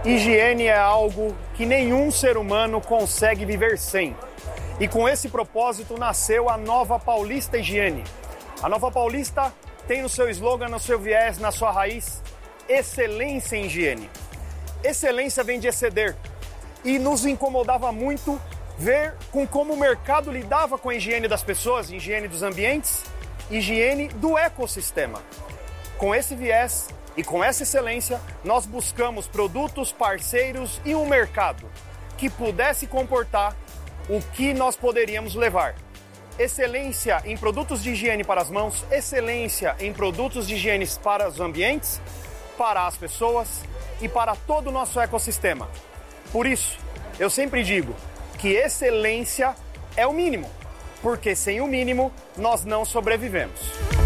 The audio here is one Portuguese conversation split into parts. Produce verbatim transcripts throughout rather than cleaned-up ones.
Higiene é algo que nenhum ser humano consegue viver sem. E com esse propósito nasceu a Nova Paulista Higiene. A Nova Paulista tem no seu slogan, no seu viés, na sua raiz, excelência em higiene. Excelência vem de exceder. E nos incomodava muito ver com como o mercado lidava com a higiene das pessoas, higiene dos ambientes, higiene do ecossistema. Com esse viés e com essa excelência, nós buscamos produtos, parceiros e um mercado que pudesse comportar o que nós poderíamos levar. Excelência em produtos de higiene para as mãos, excelência em produtos de higiene para os ambientes, para as pessoas e para todo o nosso ecossistema. Por isso, eu sempre digo que excelência é o mínimo, porque sem o mínimo nós não sobrevivemos.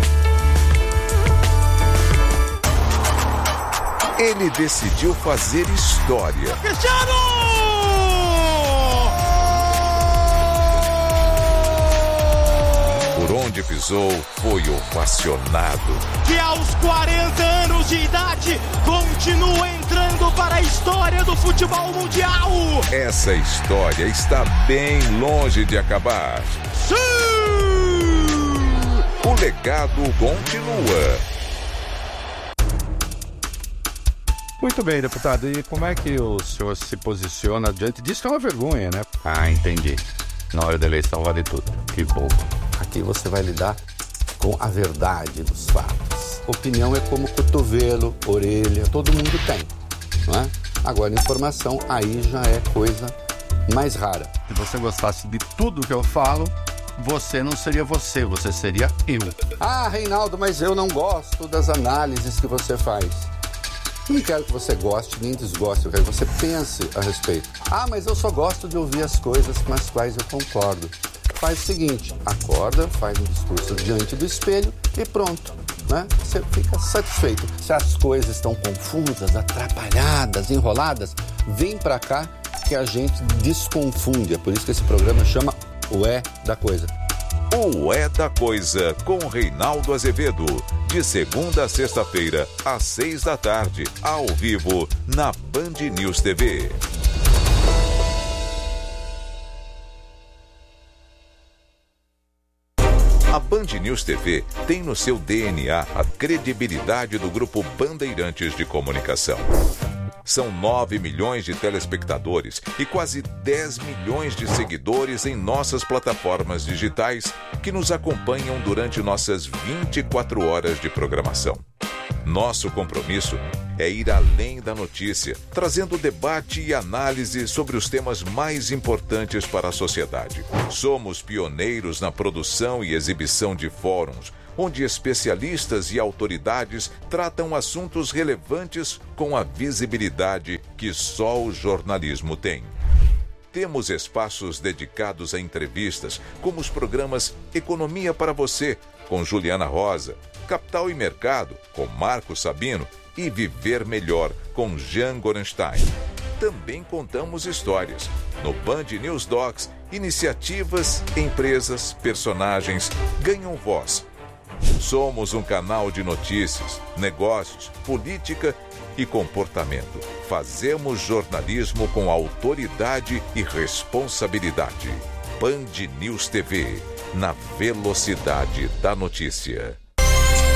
Ele decidiu fazer história. Cristiano! Por onde pisou, foi ovacionado. Que aos quarenta anos de idade, continua entrando para a história do futebol mundial. Essa história está bem longe de acabar. Sim! O legado continua. Muito bem, deputado. E como é que o senhor se posiciona diante disso? É uma vergonha, né? Ah, entendi. Na hora da eleição vale tudo. Que bobo. Aqui você vai lidar com a verdade dos fatos. Opinião é como cotovelo, orelha, todo mundo tem, não é? Agora, informação, aí já é coisa mais rara. Se você gostasse de tudo que eu falo, você não seria você, você seria eu. Ah, Reinaldo, mas eu não gosto das análises que você faz. Não quero que você goste nem desgoste, eu quero que você pense a respeito. Ah, mas eu só gosto de ouvir as coisas com as quais eu concordo. Faz o seguinte, acorda, faz um discurso diante do espelho e pronto, né? Você fica satisfeito. Se as coisas estão confusas, atrapalhadas, enroladas, vem pra cá que a gente desconfunde. É por isso que esse programa chama O É da Coisa. O É da Coisa, com Reinaldo Azevedo. De segunda a sexta-feira, às seis da tarde, ao vivo, na Band News T V. A Band News T V tem no seu D N A a credibilidade do Grupo Bandeirantes de Comunicação. São nove milhões de telespectadores e quase dez milhões de seguidores em nossas plataformas digitais que nos acompanham durante nossas vinte e quatro horas de programação. Nosso compromisso é ir além da notícia, trazendo debate e análise sobre os temas mais importantes para a sociedade. Somos pioneiros na produção e exibição de fóruns, onde especialistas e autoridades tratam assuntos relevantes com a visibilidade que só o jornalismo tem. Temos espaços dedicados a entrevistas, como os programas Economia para Você, com Juliana Rosa, Capital e Mercado, com Marco Sabino, e Viver Melhor, com Jean Gorenstein. Também contamos histórias. No Band News Docs, iniciativas, empresas, personagens ganham voz. Somos um canal de notícias, negócios, política e comportamento. Fazemos jornalismo com autoridade e responsabilidade. Band News T V, na velocidade da notícia.